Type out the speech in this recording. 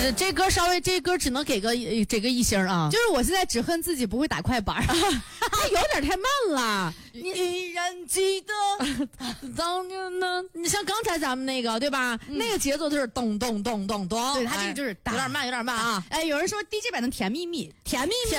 这歌只能给个一星啊。 就是我现在只恨自己不会打快板， 这有点太慢了。 你依然记得当年呢，你像刚才咱们那个对吧？那个节奏就是咚咚咚咚咚， 对，他这个就是有点慢啊。 哎，有人说 DJ 版的甜蜜蜜，甜蜜蜜。